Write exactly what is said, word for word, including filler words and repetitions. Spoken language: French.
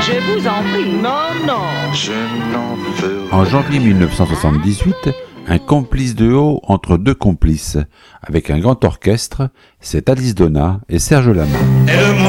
Je vous en prie. Non, non. Je n'en veux En janvier mille neuf cent soixante-dix-huit, un complice de haut entre deux complices. Avec un grand orchestre, c'est Alice Donna et Serge Lama. Elle